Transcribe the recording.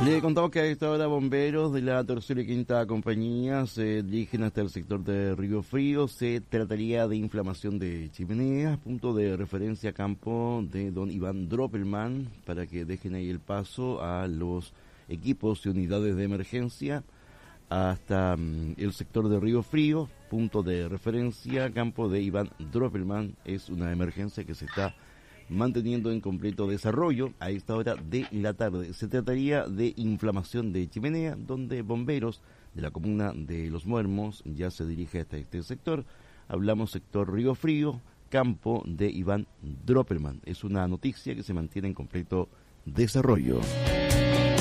Le contamos que a esta hora bomberos de la tercera y quinta compañía se dirigen hasta el sector de Río Frío. Se trataría de inflamación de chimeneas, punto de referencia campo de don Iván Droppelman, para que dejen ahí el paso a los equipos y unidades de emergencia hasta el sector de Río Frío, punto de referencia campo de Iván Droppelman. Es una emergencia que se está manteniendo en completo desarrollo a esta hora de la tarde. Se trataría de inflamación de chimenea, donde bomberos de la comuna de Los Muermos ya se dirige hasta este sector. Hablamos sector Río Frío, campo de Iván Droppelman. Es una noticia que se mantiene en completo desarrollo.